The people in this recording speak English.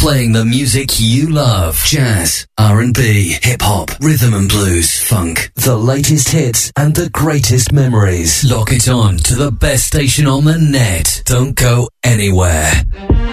playing the music you love. Jazz, R&B, hip-hop, rhythm and blues, funk. The latest hits and the greatest memories. Lock it on to the best station on the net. Don't go anywhere.